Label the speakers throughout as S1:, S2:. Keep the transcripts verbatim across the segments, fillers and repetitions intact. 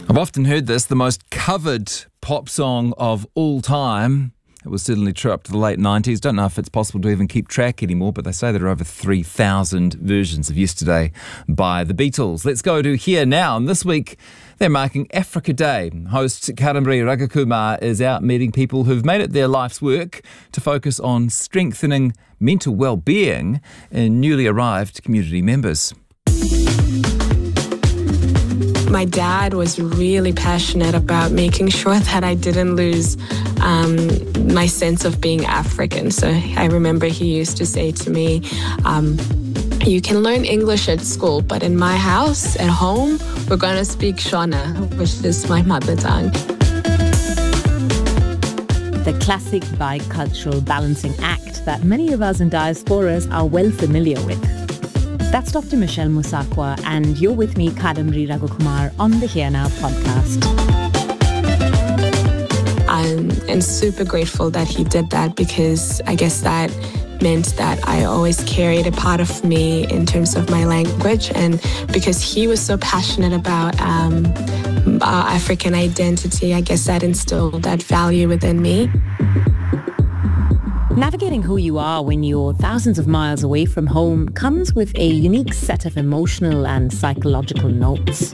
S1: I've often heard this, the most covered pop song of all time. It was certainly true up to the late nineties. Don't know if it's possible to even keep track anymore, but they say there are over three thousand versions of Yesterday by the Beatles. Let's go to Here Now. And this week, they're marking Africa Day. Host Kadambari Ragakumar is out meeting people who've made it their life's work to focus on strengthening mental well-being in newly arrived community members.
S2: My dad was really passionate about making sure that I didn't lose um, my sense of being African. So I remember he used to say to me, um, you can learn English at school, but in my house, at home, we're going to speak Shona, which is my mother tongue.
S3: The classic bicultural balancing act that many of us in diasporas are well familiar with. That's Doctor Michelle Musakwa, and you're with me, Kadambari Ragakumar, on the Here Now podcast.
S2: I'm and super grateful that he did that, because I guess that meant that I always carried a part of me in terms of my language, and because he was so passionate about um, our African identity, I guess that instilled that value within me.
S3: Navigating who you are when you're thousands of miles away from home comes with a unique set of emotional and psychological notes.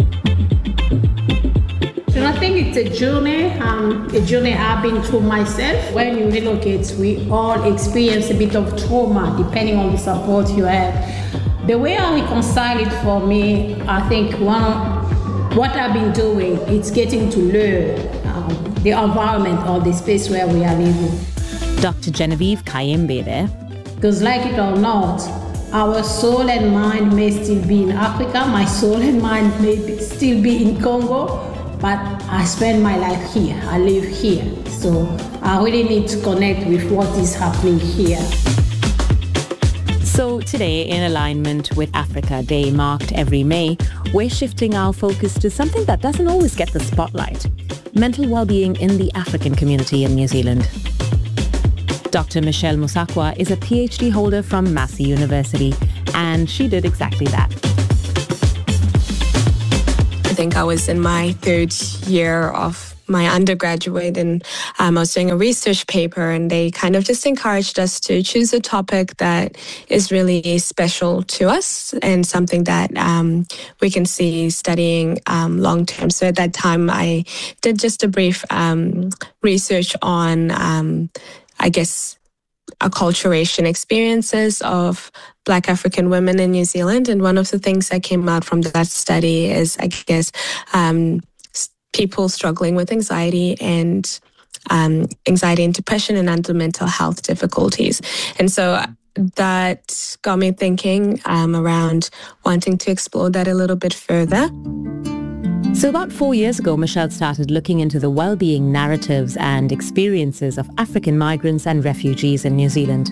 S4: And I think it's a journey, um, a journey I've been through myself. When you relocate, we all experience a bit of trauma depending on the support you have. The way I reconcile it for me, I think one, what I've been doing, it's getting to learn um, the environment or the space where we are living.
S3: Doctor Genevieve Kayembe there.
S4: Because like it or not, our soul and mind may still be in Africa, my soul and mind may be, still be in Congo, but I spend my life here, I live here. So I really need to connect with what is happening here.
S3: So today, in alignment with Africa Day marked every May, we're shifting our focus to something that doesn't always get the spotlight: mental well-being in the African community in New Zealand. Doctor Michelle Musakwa is a PhD holder from Massey University, and she did exactly that.
S2: I think I was in my third year of my undergraduate, and um, I was doing a research paper, and they kind of just encouraged us to choose a topic that is really special to us and something that um, we can see studying um, long term. So at that time, I did just a brief um, research on um, I guess, acculturation experiences of Black African women in New Zealand. And one of the things that came out from that study is, I guess, um, people struggling with anxiety and um, anxiety and depression and other mental health difficulties. And so that got me thinking um, around wanting to explore that a little bit further.
S3: So about four years ago, Michelle started looking into the well-being narratives and experiences of African migrants and refugees in New Zealand.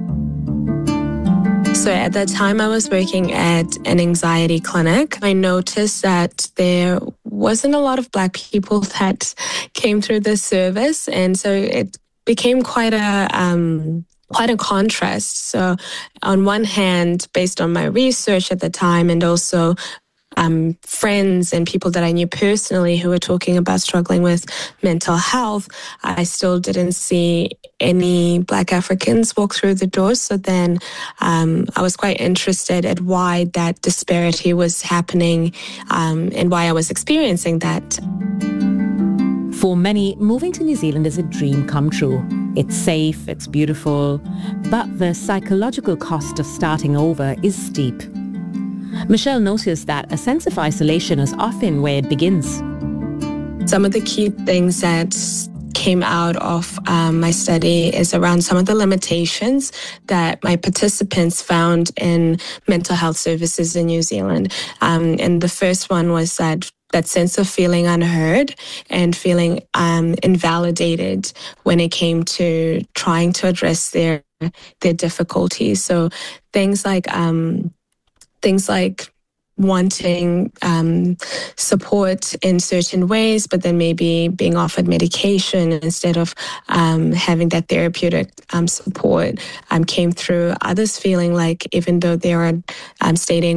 S2: So at that time, I was working at an anxiety clinic. I noticed that there wasn't a lot of Black people that came through the service. And so it became quite a... Um, quite a contrast. So on one hand, based on my research at the time, and also Um, friends and people that I knew personally who were talking about struggling with mental health, I still didn't see any Black Africans walk through the doors. So then um, I was quite interested at why that disparity was happening um, and why I was experiencing that.
S3: For many, moving to New Zealand is a dream come true. It's safe, it's beautiful, but the psychological cost of starting over is steep. Michelle noticed that a sense of isolation is often where it begins.
S2: Some of the key things that came out of um, my study is around some of the limitations that my participants found in mental health services in New Zealand. Um, and the first one was that that sense of feeling unheard and feeling um, invalidated when it came to trying to address their their difficulties. So things like um, things like wanting um, support in certain ways, but then maybe being offered medication instead of um, having that therapeutic um, support um, came through. Others feeling like even though they are um, stating what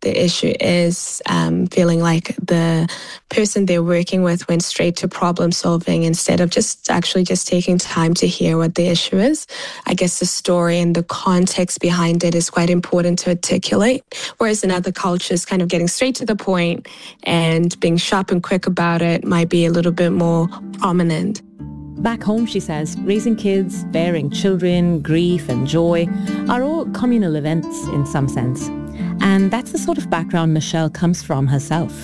S2: the issue is, um, feeling like the person they're working with went straight to problem solving instead of just actually just taking time to hear what the issue is. I guess the story and the context behind it is quite important to articulate, whereas in other cultures, kind of getting straight to the point and being sharp and quick about it might be a little bit more prominent.
S3: Back home, she says, raising kids, bearing children, grief and joy are all communal events in some sense. And that's the sort of background Michelle comes from herself.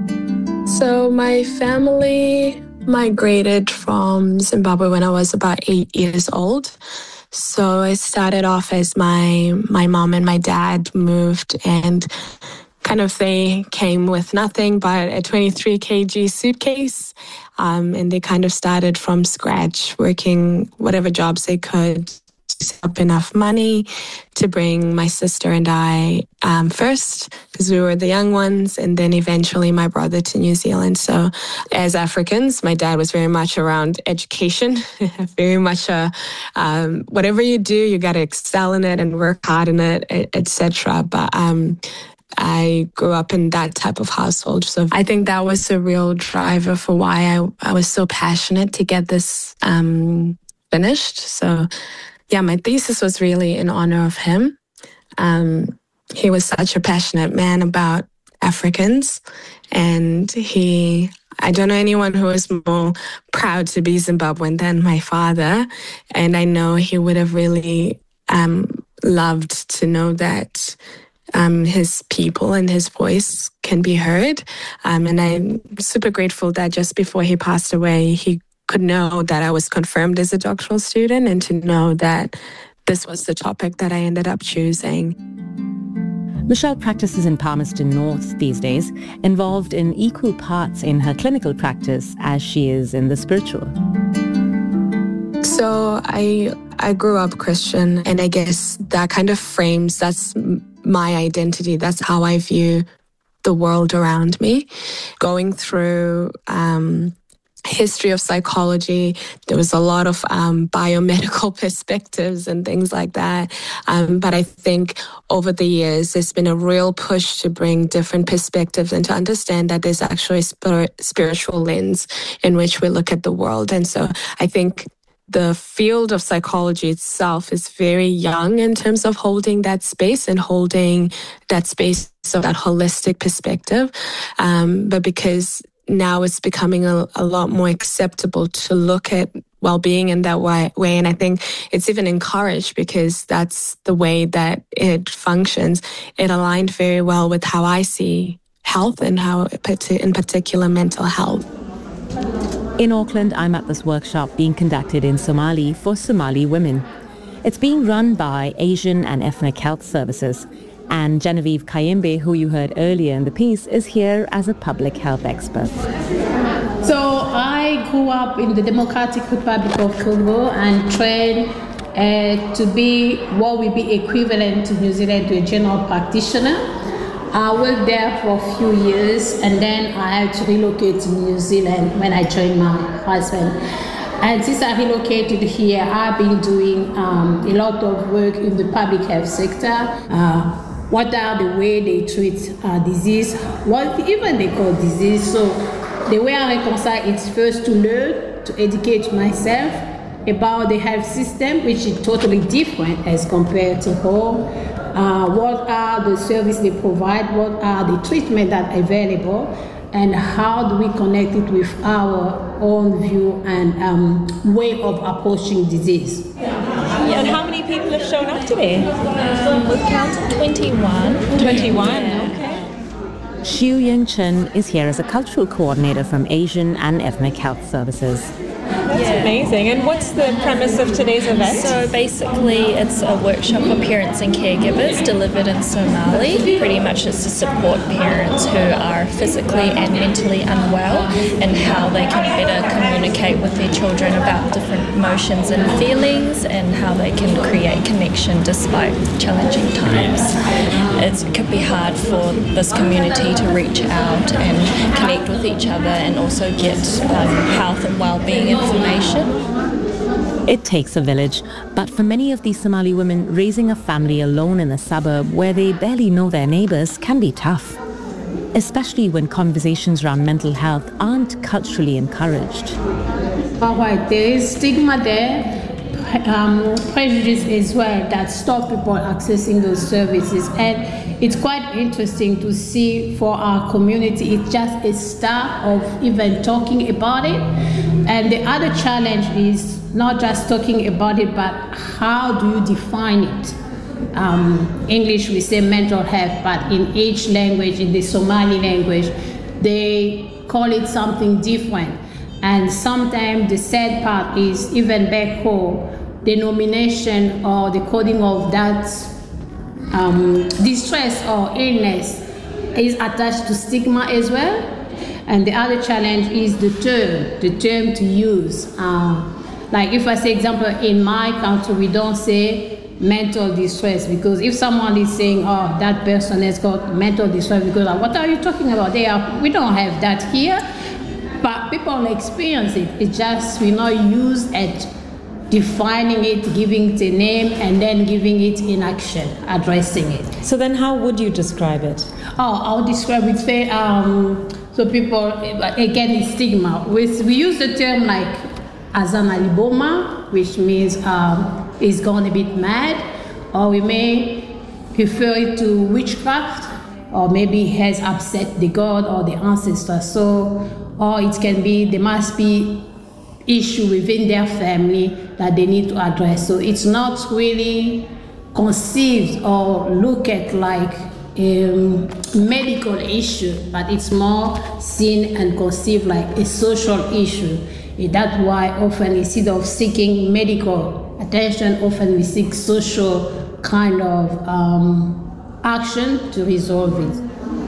S2: So my family migrated from Zimbabwe when I was about eight years old. So I started off as my my mom and my dad moved, and kind of they came with nothing but a twenty-three kilogram suitcase. Um, and they kind of started from scratch, working whatever jobs they could to save up enough money to bring my sister and I um, first, because we were the young ones, and then eventually my brother to New Zealand. So as Africans, my dad was very much around education, very much a, um, whatever you do, you got to excel in it and work hard in it, et cetera. But um, I grew up in that type of household. So I think that was a real driver for why I, I was so passionate to get this um, finished. So yeah, my thesis was really in honor of him. Um, he was such a passionate man about Africans. And he, I don't know anyone who is more proud to be Zimbabwean than my father. And I know he would have really um, loved to know that Um, his people and his voice can be heard. Um, and I'm super grateful that just before he passed away, he could know that I was confirmed as a doctoral student and to know that this was the topic that I ended up choosing.
S3: Michelle practices in Palmerston North these days, involved in equal parts in her clinical practice as she is in the spiritual.
S2: So I I grew up Christian, and I guess that kind of frames, that's my identity. That's how I view the world around me. Going through um, history of psychology, there was a lot of um, biomedical perspectives and things like that. Um, but I think over the years, there's been a real push to bring different perspectives and to understand that there's actually a spir- spiritual lens in which we look at the world. And so I think the field of psychology itself is very young in terms of holding that space and holding that space of that holistic perspective. Um, but because now it's becoming a, a lot more acceptable to look at well-being in that way, way. And I think it's even encouraged because that's the way that it functions. It aligned very well with how I see health and how, in particular, mental health.
S3: In Auckland, I'm at this workshop being conducted in Somali for Somali women. It's being run by Asian and Ethnic Health Services, and Genevieve Kayembe, who you heard earlier in the piece, is here as a public health expert.
S4: So I grew up in the Democratic Republic of Congo and trained uh, to be what would be equivalent to New Zealand to a general practitioner. I worked there for a few years, and then I had to relocate to New Zealand when I joined my husband. And since I relocated here, I've been doing um, a lot of work in the public health sector. Uh, what are the way they treat uh, disease? What even they call disease? So the way I reconcile is first to learn, to educate myself about the health system, which is totally different as compared to home. Uh, what are the services they provide, what are the treatments that are available, and how do we connect it with our own view and um, way of approaching disease.
S5: Yeah. And how many people have shown up today? Um, we've counted twenty-one. twenty-one, yeah. Okay.
S3: Xiu Ying Chen is here as a cultural coordinator from Asian and Ethnic Health Services.
S5: That's yeah. amazing. And what's the premise of today's event?
S6: So basically it's a workshop for parents and caregivers delivered in Somali. Pretty much it's to support parents who are physically and mentally unwell and how they can better communicate with their children about different emotions and feelings and how they can create connection despite challenging times. It's, it can be hard for this community to reach out and connect with each other and also get um, health and well-being information.
S3: It takes a village, but for many of these Somali women, raising a family alone in a suburb where they barely know their neighbours can be tough, especially when conversations around mental health aren't culturally encouraged.
S4: All right, there is stigma there, um, prejudice as well that stop people accessing those services, and it's quite interesting to see for our community. It's just a start of even talking about it, and the other challenge is not just talking about it, but how do you define it? Um, English we say mental health, but in each language, in the Somali language, they call it something different. And sometimes the sad part is even back home, the nomination or the coding of that um, distress or illness is attached to stigma as well. And the other challenge is the term, the term to use. Um, like if I say example, in my country, we don't say mental distress, because if someone is saying, oh, that person has got mental distress, because like, what are you talking about? They are, we don't have that here, but people experience it. It's just we not use it, defining it, giving it a name, and then giving it in action, addressing it.
S5: So then how would you describe it?
S4: Oh, I'll describe it, say, um, so people, again, it's stigma. We, we use the term like azanaliboma, which means um, is gone a bit mad, or we may refer it to witchcraft, or maybe has upset the god or the ancestor. So, or it can be, there must be issue within their family that they need to address. So it's not really conceived or look at like a medical issue, but it's more seen and conceived like a social issue. That's why often instead of seeking medical attention, often we seek social kind of um, action to resolve it.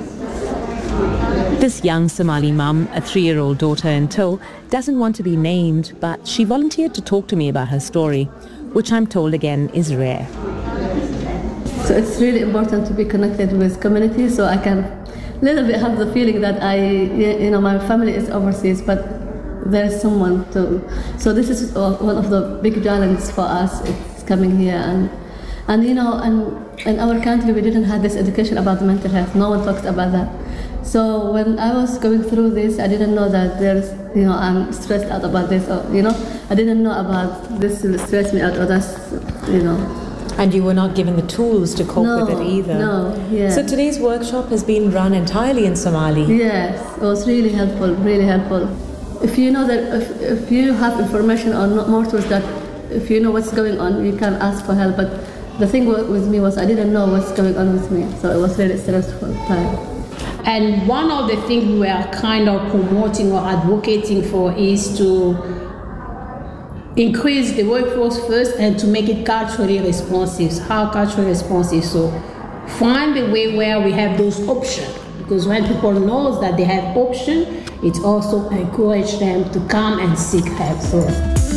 S3: This young Somali mum, a three-year-old daughter in tow, doesn't want to be named, but she volunteered to talk to me about her story, which I'm told again is rare.
S7: So it's really important to be connected with community, so I can a little bit have the feeling that I, you know, my family is overseas, but there's someone to. So this is one of the big challenges for us. It's coming here, and and you know, and in our country we didn't have this education about mental health. No one talks about that. So when I was going through this, I didn't know that there's, you know, I'm stressed out about this, or you know, I didn't know about this will stress me out, or that's, you know.
S5: And you were not given the tools to cope
S7: no,
S5: with it either.
S7: No, yeah.
S5: So today's workshop has been run entirely in Somali.
S7: Yes, it was really helpful, really helpful. If you know that, if, if you have information or more tools that, if you know what's going on, you can ask for help. But the thing with me was I didn't know what's going on with me, so it was really stressful time.
S4: And one of the things we are kind of promoting or advocating for is to increase the workforce first and to make it culturally responsive. How culturally responsive? So find a way where we have those options, because when people know that they have options, it also encourages them to come and seek help first.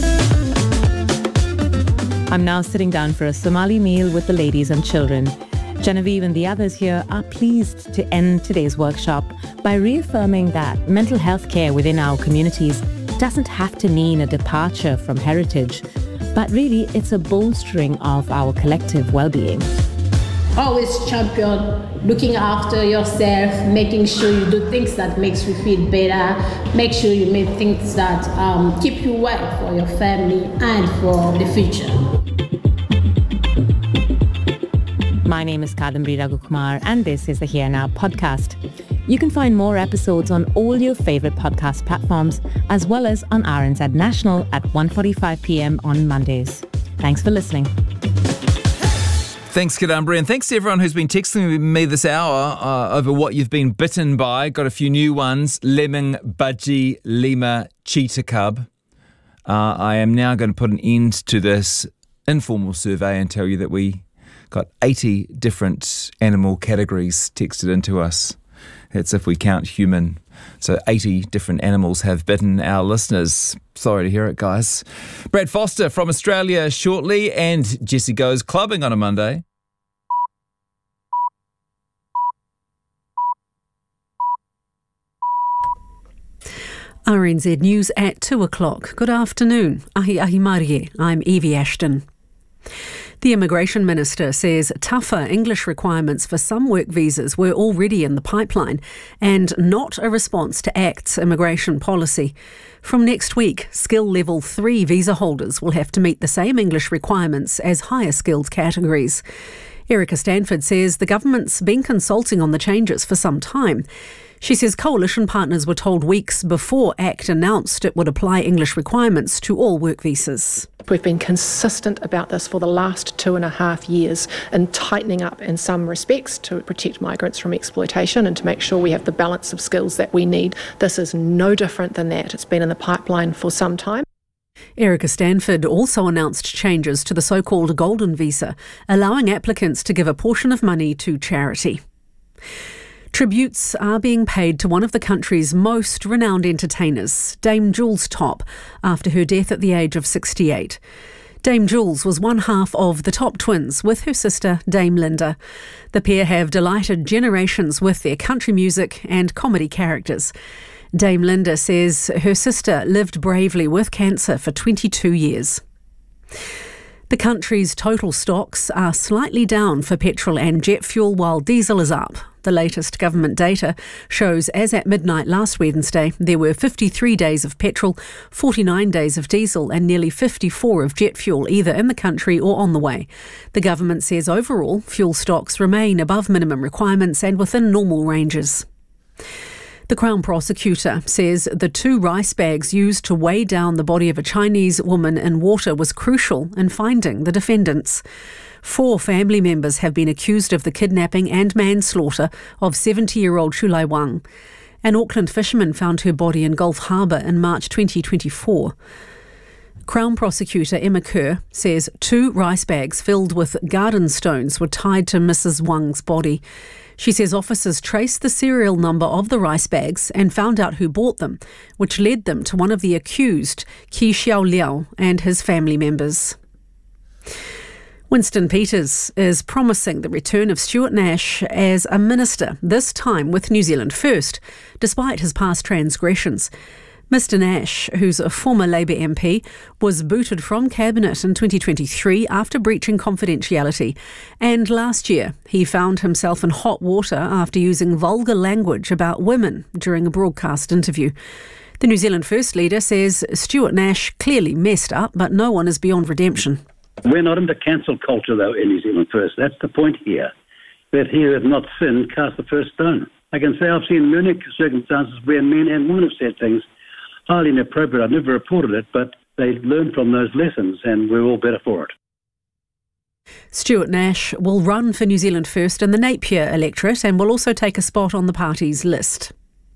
S3: I'm now sitting down for a Somali meal with the ladies and children. Genevieve and the others here are pleased to end today's workshop by reaffirming that mental health care within our communities doesn't have to mean a departure from heritage, but really it's a bolstering of our collective well-being.
S4: Always champion looking after yourself, making sure you do things that makes you feel better, make sure you make things that um, keep you well for your family and for the future.
S3: My name is Kadambari Raghukumar, and this is the Here Now podcast. You can find more episodes on all your favorite podcast platforms, as well as on R N Z National at one forty-five p.m. on Mondays. Thanks for listening.
S1: Thanks, Kadambari, and thanks to everyone who's been texting me this hour uh, over what you've been bitten by. Got a few new ones. Lemon, Budgie, Lima, Cheetah Cub. Uh, I am now going to put an end to this informal survey and tell you that we got eighty different animal categories texted into us. That's if we count human. So eighty different animals have bitten our listeners. Sorry to hear it, guys. Brad Foster from Australia shortly, and Jessie goes clubbing on a Monday.
S8: R N Z News at two o'clock. Good afternoon. Ahi ahi Marie. I'm Evie Ashton. The Immigration Minister says tougher English requirements for some work visas were already in the pipeline and not a response to ACT's immigration policy. From next week, skill level three visa holders will have to meet the same English requirements as higher skilled categories. Erica Stanford says the government's been consulting on the changes for some time. She says coalition partners were told weeks before ACT announced it would apply English requirements to all work visas.
S9: We've been consistent about this for the last two and a half years in tightening up in some respects to protect migrants from exploitation and to make sure we have the balance of skills that we need. This is no different than that. It's been in the pipeline for some time.
S8: Erica Stanford also announced changes to the so-called Golden Visa, allowing applicants to give a portion of money to charity. Tributes are being paid to one of the country's most renowned entertainers, Dame Jules Top, after her death at the age of sixty-eight. Dame Jules was one half of the Top Twins with her sister Dame Linda. The pair have delighted generations with their country music and comedy characters. Dame Linda says her sister lived bravely with cancer for twenty-two years. The country's total stocks are slightly down for petrol and jet fuel while diesel is up. The latest government data shows as at midnight last Wednesday there were fifty-three days of petrol, forty-nine days of diesel and nearly fifty-four of jet fuel either in the country or on the way. The government says overall fuel stocks remain above minimum requirements and within normal ranges. The Crown Prosecutor says the two rice bags used to weigh down the body of a Chinese woman in water was crucial in finding the defendants. Four family members have been accused of the kidnapping and manslaughter of seventy-year-old Shulai Wang. An Auckland fisherman found her body in Gulf Harbour in March twenty twenty-four. Crown Prosecutor Emma Kerr says two rice bags filled with garden stones were tied to Missus Wang's body. She says officers traced the serial number of the rice bags and found out who bought them, which led them to one of the accused, Qi Xiao Liao, and his family members. Winston Peters is promising the return of Stuart Nash as a minister, this time with New Zealand First, despite his past transgressions. Mister Nash, who's a former Labour M P, was booted from Cabinet in twenty twenty-three after breaching confidentiality. And last year, he found himself in hot water after using vulgar language about women during a broadcast interview. The New Zealand First leader says Stuart Nash clearly messed up, but no one is beyond redemption.
S10: We're not into cancel culture, though, in New Zealand First. That's the point here. That he who has not sinned cast the first stone. I can say I've seen many circumstances where men and women have said things highly inappropriate. I've never reported it, but they learned from those lessons and we're all better for it.
S8: Stuart Nash will run for New Zealand First in the Napier electorate and will also take a spot on the party's list.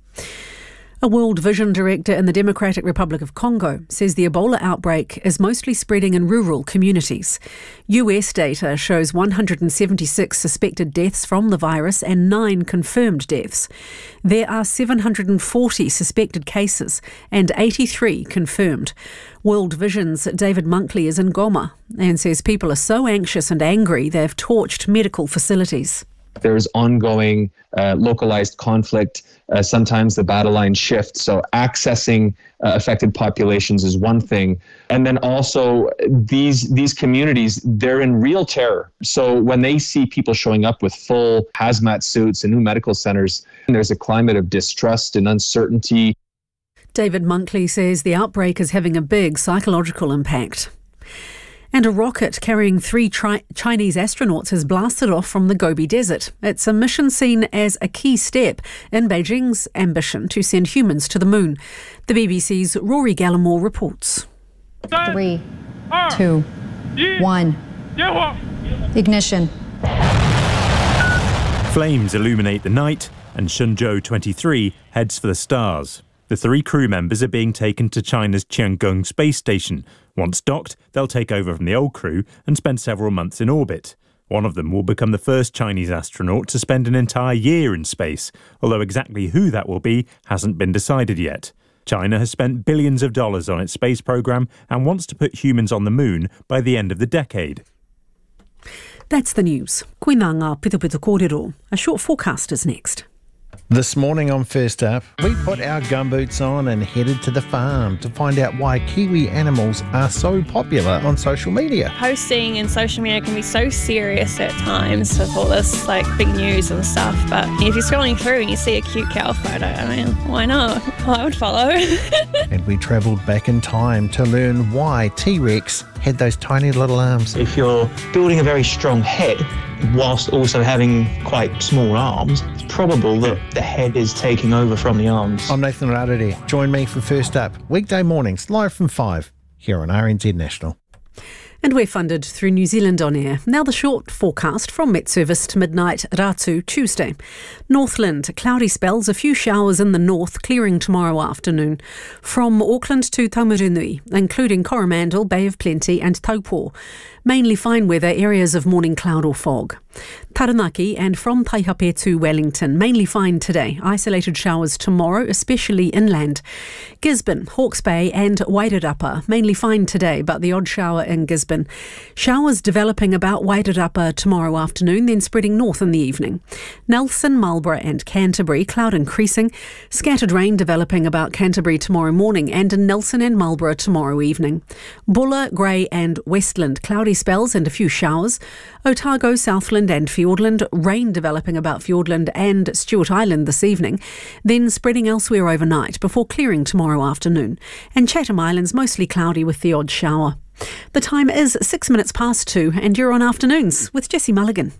S8: A World Vision director in the Democratic Republic of Congo says the Ebola outbreak is mostly spreading in rural communities. U S data shows one hundred seventy-six suspected deaths from the virus and nine confirmed deaths. There are seven hundred forty suspected cases and eighty-three confirmed. World Vision's David Monkley is in Goma and says people are so anxious and angry they've torched medical facilities.
S11: There's ongoing uh, localized conflict. Uh, sometimes the battle line shifts. So accessing uh, affected populations is one thing. And then also these these communities, they're in real terror. So when they see people showing up with full hazmat suits and new medical centers, there's a climate of distrust and uncertainty.
S8: David Monkley says the outbreak is having a big psychological impact. And a rocket carrying three tri- Chinese astronauts has blasted off from the Gobi Desert. It's a mission seen as a key step in Beijing's ambition to send humans to the moon. The B B C's Rory Gallimore reports.
S12: Three, two, one. Ignition.
S13: Flames illuminate the night, and Shenzhou twenty-three heads for the stars. The three crew members are being taken to China's Tiangong space station. Once docked, they'll take over from the old crew and spend several months in orbit. One of them will become the first Chinese astronaut to spend an entire year in space, although exactly who that will be hasn't been decided yet. China has spent billions of dollars on its space program and wants to put humans on the moon by the end of the decade.
S8: That's the news. Koinanga Pitupitu Kōrero. A short forecast is next.
S14: This morning on First Up, we put our gumboots on and headed to the farm to find out why Kiwi animals are so popular on social media.
S15: Posting in social media can be so serious at times with all this like big news and stuff, but if you're scrolling through and you see a cute cow photo, I mean, why not? Well, I would follow.
S14: And we travelled back in time to learn why T-Rex had those tiny little arms.
S16: If you're building a very strong head whilst also having quite small arms, it's probable that the head is taking over from the arms.
S14: I'm Nathan Rarere. Join me for First Up, weekday mornings, live from five, here on R N Z National.
S8: And we're funded through New Zealand On Air. Now the short forecast from Met Service to midnight Ratu Tuesday. Northland, cloudy spells, a few showers in the north, clearing tomorrow afternoon. From Auckland to Taumarunui, including Coromandel, Bay of Plenty and Taupo. Mainly fine weather, areas of morning cloud or fog. Taranaki and from Taihape to Wellington, mainly fine today. Isolated showers tomorrow, especially inland. Gisborne, Hawke's Bay and Wairarapa, mainly fine today, but the odd shower in Gisborne. Showers developing about Wairarapa tomorrow afternoon, then spreading north in the evening. Nelson, Marlborough and Canterbury, cloud increasing. Scattered rain developing about Canterbury tomorrow morning and in Nelson and Marlborough tomorrow evening. Buller, Grey and Westland, cloudy spells and a few showers. Otago, Southland and Fiordland, rain developing about Fiordland and Stewart Island this evening, then spreading elsewhere overnight before clearing tomorrow afternoon. And Chatham Islands mostly cloudy with the odd shower. The time is six minutes past two and you're on Afternoons with Jessie Mulligan.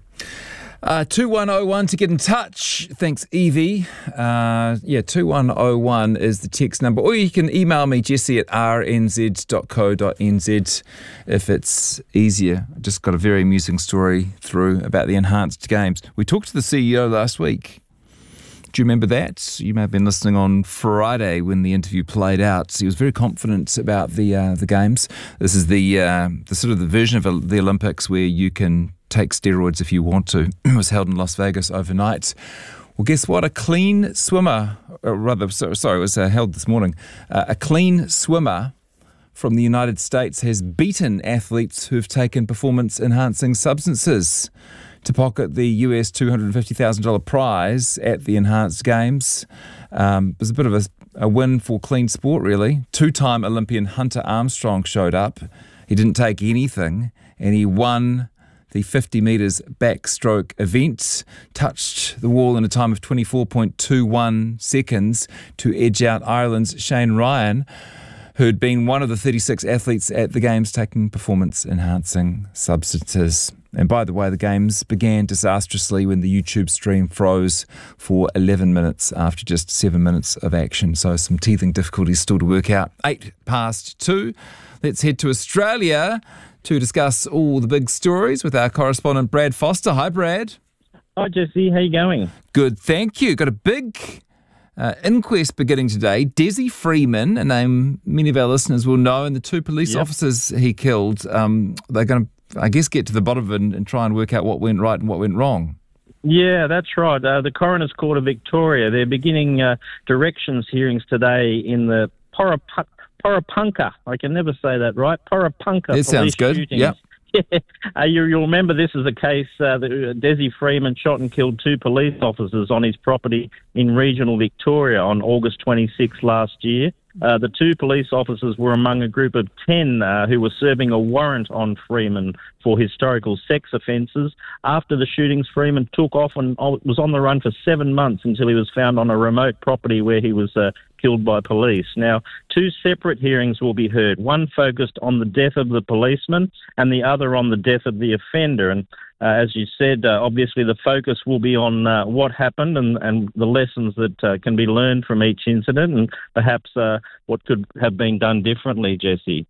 S1: Uh, two one oh one to get in touch. Thanks, Evie. Uh, yeah, two one oh one is the text number. Or you can email me, Jesse at r n z dot co dot n z if it's easier. I just got a very amusing story through about the enhanced games. We talked to the C E O last week. Do you remember that? You may have been listening on Friday when the interview played out. He was very confident about the uh, the games. This is the uh, the sort of the version of the Olympics where you can take steroids if you want to. It was held in Las Vegas overnight. Well, guess what? A clean swimmer, or rather, sorry, it was uh, held this morning. Uh, a clean swimmer from the United States has beaten athletes who've taken performance-enhancing substances to pocket the U S two hundred fifty thousand dollars prize at the Enhanced Games. Um, it was a bit of a, a win for clean sport, really. Two-time Olympian Hunter Armstrong showed up. He didn't take anything, and he won the fifty metres backstroke event, touched the wall in a time of twenty-four point two one seconds to edge out Ireland's Shane Ryan, who'd been one of the thirty-six athletes at the Games taking performance-enhancing substances. And by the way, the Games began disastrously when the YouTube stream froze for eleven minutes after just seven minutes of action. So some teething difficulties still to work out. Eight past two. Let's head to Australia to discuss all the big stories with our correspondent Brad Foster. Hi, Brad.
S17: Hi, Jesse. How you going?
S1: Good, thank you. Got a big uh, inquest beginning today. Desi Freeman, a name many of our listeners will know, and the two police yep. officers he killed, um, they're going to, I guess, get to the bottom of it and, and try and work out what went right and what went wrong.
S17: Yeah, that's right. Uh, the Coroner's Court of Victoria, they're beginning uh, directions hearings today in the Porapunka. Porapunka, I can never say that right. Porapunka.
S1: It sounds good.
S17: Shootings.
S1: Yep.
S17: Yeah, uh, you, you'll remember this is a case uh, that Desi Freeman shot and killed two police officers on his property in regional Victoria on August twenty-sixth last year. Uh, the two police officers were among a group of ten uh, who were serving a warrant on Freeman for historical sex offences. After the shootings, Freeman took off and was on the run for seven months until he was found on a remote property where he was uh, killed by police. Now, two separate hearings will be heard, one focused on the death of the policeman and the other on the death of the offender. And uh, as you said, uh, obviously the focus will be on uh, what happened and, and the lessons that uh, can be learned from each incident and perhaps uh, what could have been done differently, Jesse.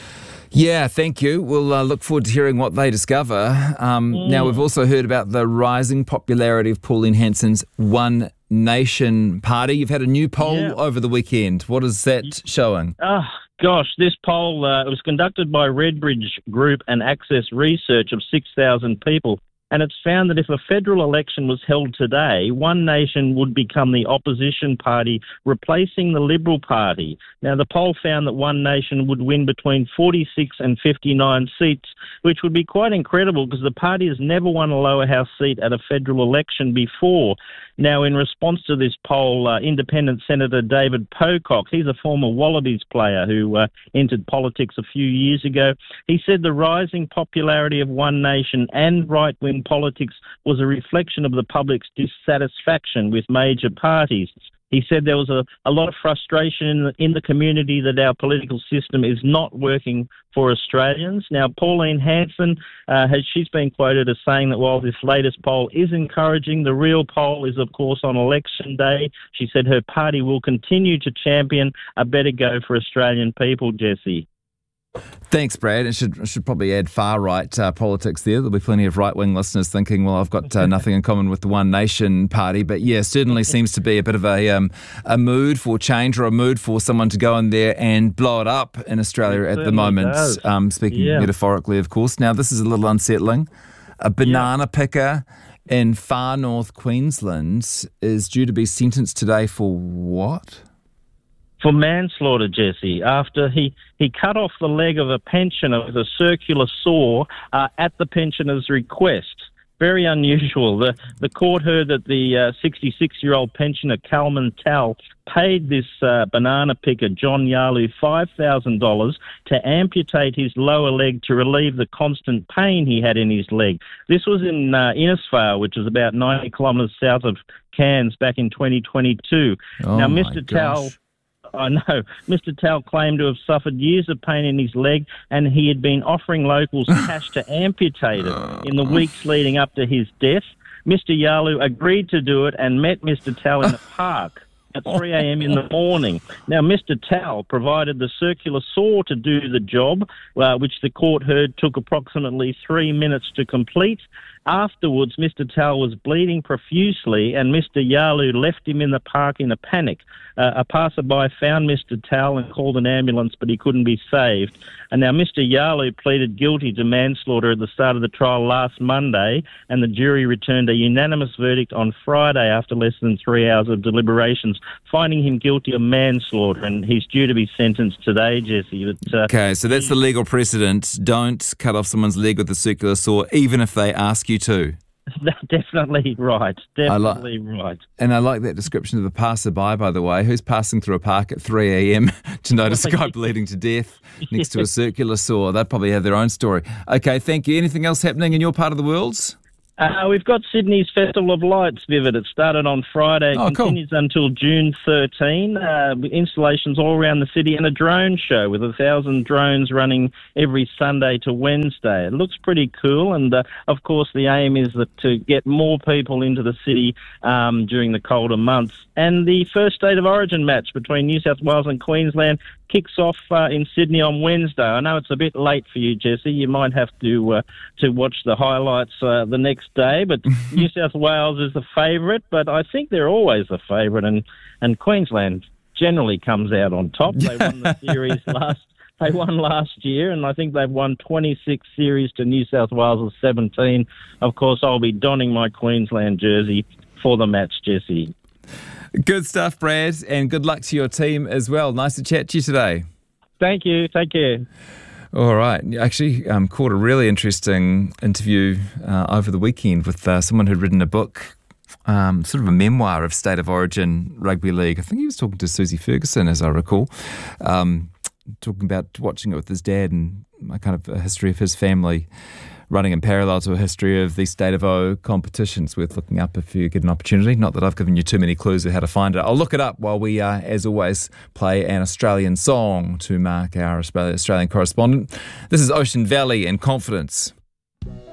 S1: Yeah, thank you. We'll uh, look forward to hearing what they discover. Um, mm. Now, we've also heard about the rising popularity of Pauline Hanson's One Nation Party. You've had a new poll yeah. over the weekend. What is that showing?
S17: Oh, gosh, this poll uh, was conducted by Redbridge Group and Access Research of six thousand people. and it's found that if a federal election was held today, One Nation would become the opposition party, replacing the Liberal Party. Now, the poll found that One Nation would win between forty-six and fifty-nine seats, which would be quite incredible because the party has never won a lower house seat at a federal election before. Now, in response to this poll, uh, independent Senator David Pocock, he's a former Wallabies player who uh, entered politics a few years ago, he said the rising popularity of One Nation and right-wing politics was a reflection of the public's dissatisfaction with major parties. He said there was a, a lot of frustration in the, in the community that our political system is not working for Australians. Now, Pauline Hanson, uh, has she's been quoted as saying that while this latest poll is encouraging, the real poll is, of course, on election day. She said her party will continue to champion a better go for Australian people, Jesse.
S1: Thanks, Brad. I should, I should probably add far-right uh, politics there. There'll be plenty of right-wing listeners thinking, well, I've got uh, nothing in common with the One Nation party. But, yeah, certainly seems to be a bit of a um, a mood for change or a mood for someone to go in there and blow it up in Australia
S17: It
S1: at the moment, um, speaking
S17: Yeah.
S1: metaphorically, of course. Now, this is a little unsettling. A banana picker in far north Queensland is due to be sentenced today for what?
S17: For manslaughter, Jesse, after he, he cut off the leg of a pensioner with a circular saw uh, at the pensioner's request. Very unusual. The the court heard that the uh, sixty-six-year-old pensioner, Kalman Tal, paid this uh, banana picker, John Yalu, five thousand dollars to amputate his lower leg to relieve the constant pain he had in his leg. This was in uh, Innisfail, which is about ninety kilometres south of Cairns, back in twenty twenty-two.
S1: Oh
S17: now,
S1: my
S17: Mister Tal... I know. Mister Tal claimed to have suffered years of pain in his leg, and he had been offering locals cash to amputate it in the weeks leading up to his death. Mister Yalu agreed to do it and met Mister Tal in the park at three a.m. in the morning. Now, Mister Tal provided the circular saw to do the job, uh, which the court heard took approximately three minutes to complete. Afterwards, Mister Tal was bleeding profusely, and Mister Yalu left him in the park in a panic. Uh, a passerby found Mister Tal and called an ambulance, but he couldn't be saved. And now Mister Yalu pleaded guilty to manslaughter at the start of the trial last Monday, and the jury returned a unanimous verdict on Friday after less than three hours of deliberations, finding him guilty of manslaughter, and he's due to be sentenced today, Jesse. But, uh,
S1: Okay, so that's the legal precedent. Don't cut off someone's leg with a circular saw, even if they ask you to.
S17: Definitely right. Definitely
S1: like,
S17: right.
S1: And I like that description of the passerby, by the way, who's passing through a park at three a.m. to notice a guy bleeding to death next to a circular saw. They'd probably have their own story. Okay, thank you. Anything else happening in your part of the world?
S17: Uh, we've got Sydney's Festival of Lights, Vivid. It started on Friday and
S1: oh,
S17: continues cool. until June thirteenth. Uh, installations all around the city and a drone show with a thousand drones running every Sunday to Wednesday. It looks pretty cool, and uh, of course the aim is that to get more people into the city um, during the colder months. And the first State of Origin match between New South Wales and Queensland kicks off uh, in Sydney on Wednesday. I know it's a bit late for you, Jesse. You might have to uh, to watch the highlights uh, the next day, but New South Wales is the favourite, but I think they're always the favourite, and, and Queensland generally comes out on top. They won the series last They won last year, and I think they've won twenty-six series to New South Wales' seventeen. Of course, I'll be donning my Queensland jersey for the match, Jesse.
S1: Good stuff, Brad, and good luck to your team as well. Nice to chat to you today.
S17: Thank you. Take care.
S1: All right. Actually, um, caught a really interesting interview uh, over the weekend with uh, someone who'd written a book, um, sort of a memoir of State of Origin Rugby League. I think he was talking to Susie Ferguson, as I recall, um, talking about watching it with his dad and a kind of a history of his family running in parallel to a history of the State of O competitions. Worth looking up if you get an opportunity. Not that I've given you too many clues of how to find it. I'll look it up while we, uh, as always, play an Australian song to mark our Australian correspondent. This is Ocean Valley and Confidence.